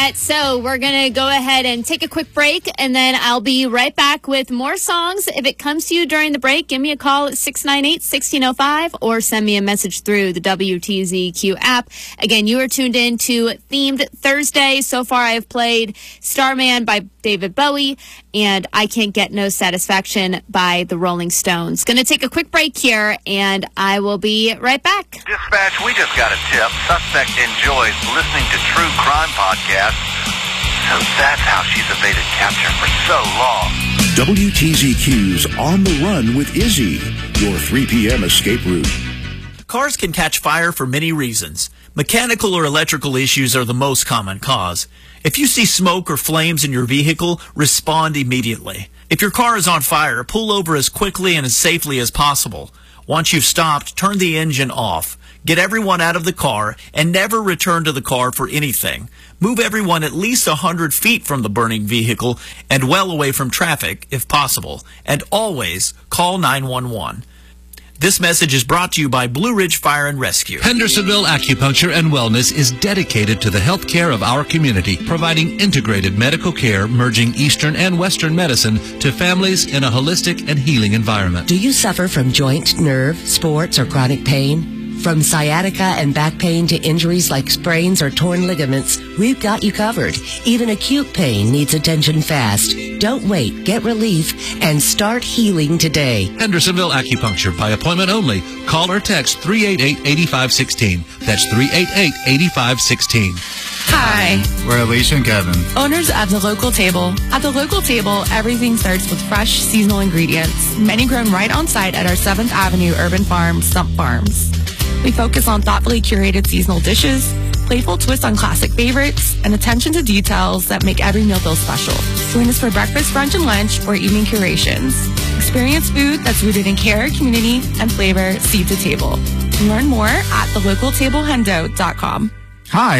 So we're going to go ahead and take a quick break, and then I'll be right back with more songs. If it comes to you during the break, give me a call at 698-1605 or send me a message through the WTZQ app. Again, you are tuned in to Themed Thursday. So far, I have played Starman by David Bowie and I Can't Get No Satisfaction by the Rolling Stones. Going to take a quick break here, and I will be right back. Dispatch, we just got a tip. Suspect enjoys listening to true crime podcasts. So that's how she's evaded capture for so long. WTZQ's On the Run with Izzy, your 3 p.m. escape route. Cars can catch fire for many reasons. Mechanical or electrical issues are the most common cause. If you see smoke or flames in your vehicle, respond immediately. If your car is on fire, pull over as quickly and as safely as possible. Once you've stopped, turn the engine off. Get everyone out of the car and never return to the car for anything. Move everyone at least 100 feet from the burning vehicle and well away from traffic if possible. And always call 911. This message is brought to you by Blue Ridge Fire and Rescue. Hendersonville Acupuncture and Wellness is dedicated to the health care of our community, providing integrated medical care, merging Eastern and Western medicine to families in a holistic and healing environment. Do you suffer from joint, nerve, sports, or chronic pain? From sciatica and back pain to injuries like sprains or torn ligaments, we've got you covered. Even acute pain needs attention fast. Don't wait. Get relief and start healing today. Hendersonville Acupuncture by appointment only. Call or text 388-8516. That's 388-8516. Hi. We're Alicia and Kevin, Owners of The Local Table. At The Local Table, everything starts with fresh, seasonal ingredients, many grown right on site at our 7th Avenue Urban Farm, Stump Farms. We focus on thoughtfully curated seasonal dishes, playful twists on classic favorites, and attention to details that make every meal feel special. Join us for breakfast, brunch, and lunch, or evening curations. Experience food that's rooted in care, community, and flavor, seed to table. Learn more at thelocaltablehendo.com. Hi.